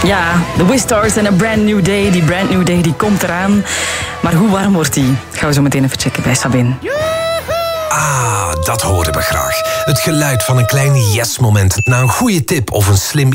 Ja, de Wistars en A Brand New Day. Die Brand New Day die komt eraan. Maar hoe warm wordt die? Gaan we zo meteen even checken bij Sabine. Ah, dat horen we graag. Het geluid van een klein yes-moment na een goede tip of een slim